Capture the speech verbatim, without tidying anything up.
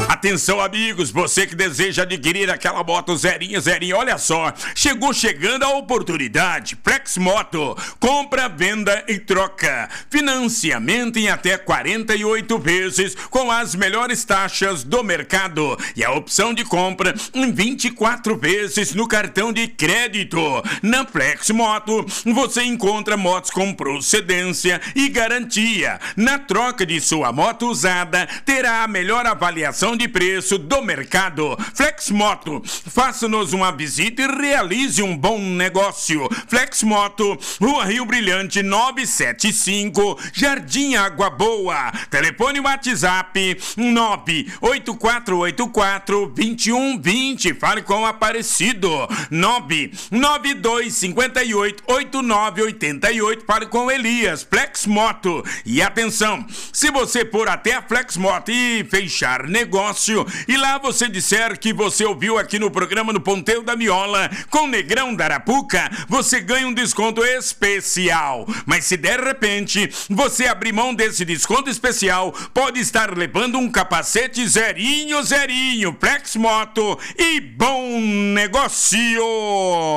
Atenção, amigos, você que deseja adquirir aquela moto zerinha, zerinha, olha só, chegou chegando a oportunidade. Flex Moto, compra, venda e troca, financiamento em até quarenta e oito vezes com as melhores taxas do mercado e a opção de compra em vinte e quatro vezes no cartão de crédito. Na Flex Moto, você encontra motos com procedência e garantia. Na troca de sua moto usada, terá a melhor avaliação de preço do mercado. Flex Moto, faça-nos uma visita e realize um bom negócio. Flex Moto, Rua Rio Brilhante novecentos e setenta e cinco, Jardim Água Boa. Telefone WhatsApp nove oito quatro oito quatro, dois um dois zero. Fale com o Aparecido. nove nove dois cinco oito, oito nove oito oito. Fale com Elias. Flex Moto. E atenção, se você for até a Flex Moto e fechar negócio, e lá você disser que você ouviu aqui no programa no Ponteiro da Miola com Negrão da Arapuca, você ganha um desconto especial. Mas se de repente você abrir mão desse desconto especial, pode estar levando um capacete zerinho, zerinho. Flex Moto e bom negócio!